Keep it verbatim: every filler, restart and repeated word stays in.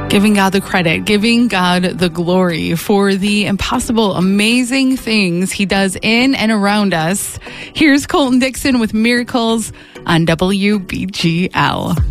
Giving God the credit, giving God the glory for the impossible, amazing things he does in and around us. Here's Colton Dixon with Miracles on W B G L.